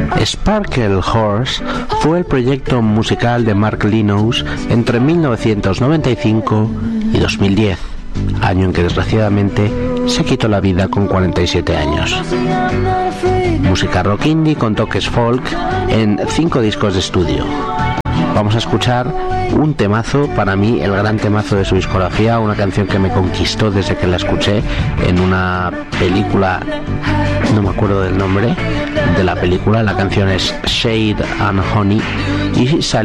Sparkle Horse fue el proyecto musical de Mark Linus entre 1995 y 2010, año en que desgraciadamente se quitó la vida con 47 años. Música rock indie con toques folk en 5 discos de estudio. Vamos a escuchar un temazo, para mí el gran temazo de su discografía, una canción que me conquistó desde que la escuché en una película, no me acuerdo del nombre de la película, la canción es Shade and Honey y salió